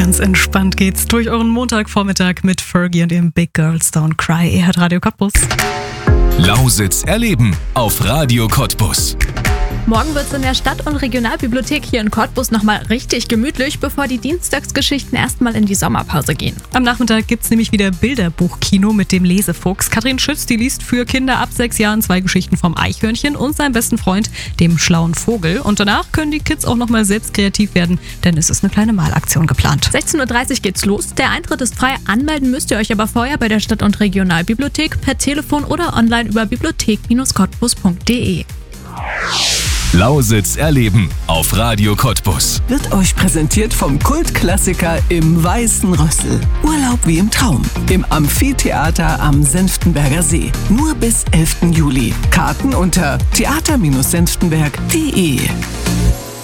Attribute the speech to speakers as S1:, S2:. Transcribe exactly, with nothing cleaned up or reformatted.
S1: Ganz entspannt geht's durch euren Montagvormittag mit Fergie und ihrem Big Girls Don't Cry. Ihr hört Radio Cottbus.
S2: Lausitz erleben auf Radio Cottbus.
S3: Morgen wird es in der Stadt- und Regionalbibliothek hier in Cottbus nochmal richtig gemütlich, bevor die Dienstagsgeschichten erstmal in die Sommerpause gehen.
S1: Am Nachmittag gibt's nämlich wieder Bilderbuchkino mit dem Lesefuchs. Katrin Schütz, die liest für Kinder ab sechs Jahren zwei Geschichten vom Eichhörnchen und seinem besten Freund, dem schlauen Vogel. Und danach können die Kids auch nochmal selbst kreativ werden, denn es ist eine kleine Malaktion geplant.
S3: sechzehn Uhr dreißig geht's los. Der Eintritt ist frei. Anmelden müsst ihr euch aber vorher bei der Stadt- und Regionalbibliothek per Telefon oder online über bibliothek Bindestrich cottbus punkt de.
S2: Lausitz erleben auf Radio Cottbus.
S4: Wird euch präsentiert vom Kultklassiker Im Weißen Rössel. Urlaub wie im Traum. Im Amphitheater am Senftenberger See. Nur bis elften Juli. Karten unter theater Bindestrich senftenberg punkt de.